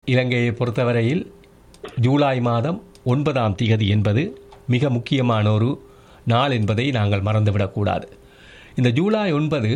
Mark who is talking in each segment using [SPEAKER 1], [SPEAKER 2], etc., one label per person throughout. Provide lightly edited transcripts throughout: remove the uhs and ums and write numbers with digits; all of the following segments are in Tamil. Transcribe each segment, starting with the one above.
[SPEAKER 1] இலங்கையை பொறுத்தவரையில் ஜூலை மாதம் 9ஆம் திகதி என்பது மிக முக்கியமான ஒரு நாள் என்பதை நாங்கள் மறந்துவிடக்கூடாது. இந்த ஜூலை 9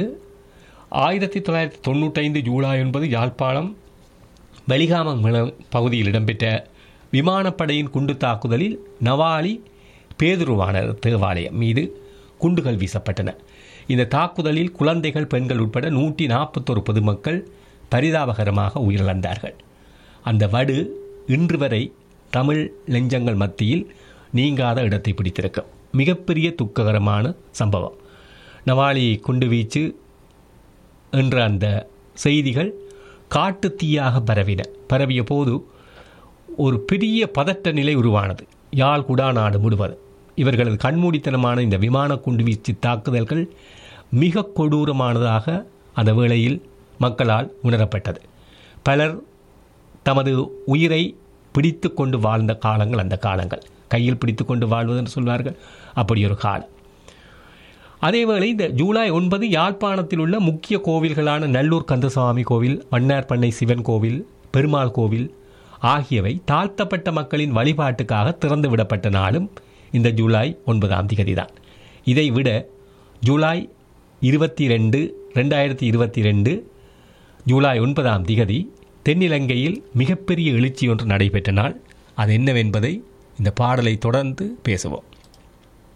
[SPEAKER 1] 1995 ஜூலை 9 யாழ்ப்பாணம் வெளிகாமம் பகுதியில் இடம்பெற்ற விமானப்படையின் குண்டு தாக்குதலில் நவாலி பேதுருவான தேவாலயம் மீது குண்டுகள் வீசப்பட்டன. இந்த தாக்குதலில் குழந்தைகள், பெண்கள் உட்பட 141 பொதுமக்கள் பரிதாபகரமாக உயிரிழந்தார்கள். அந்த வடு இன்று வரை தமிழ் நெஞ்சங்கள் மத்தியில் நீங்காத இடத்தை பிடித்திருக்கும். மிகப்பெரிய துக்ககரமான சம்பவம். நவாலி குண்டுவீச்சு என்ற அந்த செய்திகள் காட்டு தீயாக பரவிய போது ஒரு பெரிய பதட்ட நிலை உருவானது யாழ் குடாநாடு முழுவதும். இவர்களது கண்மூடித்தனமான இந்த விமான குண்டுவீச்சு தாக்குதல்கள் மிக கொடூரமானதாக அந்த வேளையில் மக்களால் உணரப்பட்டது. பலர் தமது உயிரை பிடித்து கொண்டு வாழ்ந்த காலங்கள் அந்த காலங்கள். கையில் பிடித்து கொண்டு வாழ்வதென்று சொல்வார்கள், அப்படி ஒரு காலம். அதேவேளை இந்த ஜூலை 9 யாழ்ப்பாணத்தில் உள்ள முக்கிய கோவில்களான நல்லூர் கந்தசுவாமி கோவில், வண்ணார்பண்ணை சிவன் கோவில், பெருமாள் கோவில் ஆகியவை தாழ்த்தப்பட்ட மக்களின் வழிபாட்டுக்காக திறந்து விடப்பட்ட நாளும் இந்த ஜூலை 9ஆம் திகதி தான். இதைவிட ஜூலை 22, 2022 ஜூலை 9ஆம் திகதி தென்னிலங்கையில் மிகப்பெரிய எழுச்சி ஒன்று நடைபெற்ற நாள். அது என்னவென்பதை இந்த பாடலை தொடர்ந்து பேசுவோம்.